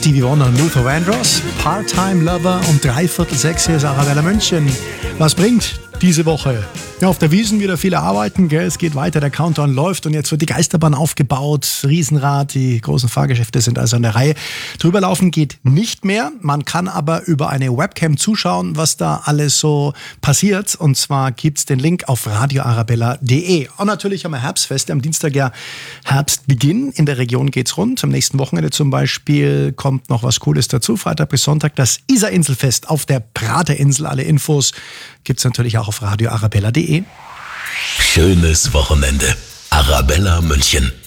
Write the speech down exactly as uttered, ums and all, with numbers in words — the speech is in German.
Stevie Wonder und Luther Vandross, Part-Time Lover um dreiviertel sechs. Hier ist Arabella München. Was bringt diese Woche? Ja, auf der Wiesn wieder viele arbeiten, gell? Es geht weiter, der Countdown läuft und jetzt wird die Geisterbahn aufgebaut, Riesenrad, die großen Fahrgeschäfte sind also an der Reihe. Drüber laufen geht nicht mehr, man kann aber über eine Webcam zuschauen, was da alles so passiert, und zwar gibt's den Link auf radio arabella punkt de. Und natürlich haben wir Herbstfeste, am Dienstag ja Herbstbeginn, in der Region geht's rund, am nächsten Wochenende zum Beispiel kommt noch was Cooles dazu, Freitag bis Sonntag das Isar-Inselfest auf der Praterinsel, alle Infos gibt's natürlich auch auf radio arabella punkt de. Schönes Wochenende. Arabella München.